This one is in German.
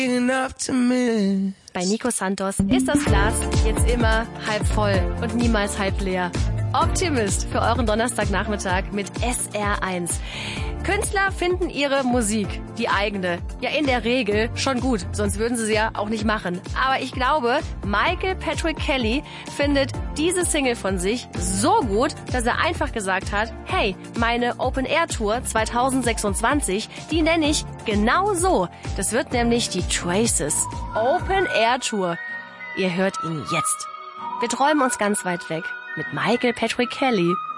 Bei Nico Santos ist das Glas jetzt immer halb voll und niemals halb leer. Optimist für euren Donnerstagnachmittag mit SR1. Künstler finden ihre Musik, die eigene, ja in der Regel schon gut, sonst würden sie ja auch nicht machen. Aber ich glaube, Michael Patrick Kelly findet diese Single von sich so gut, dass er einfach gesagt hat, hey, meine Open-Air-Tour 2026, die nenne ich genau so. Das wird nämlich die Traces Open-Air-Tour. Ihr hört ihn jetzt. Wir träumen uns ganz weit weg mit Michael Patrick Kelly.